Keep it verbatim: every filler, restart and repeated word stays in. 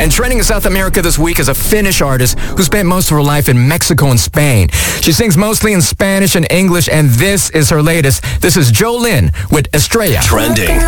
And trending in South America this week is a Finnish artist who spent most of her life in Mexico and Spain. She sings mostly in Spanish and English, and this is her latest. This is Jolene with Estrella. Trending.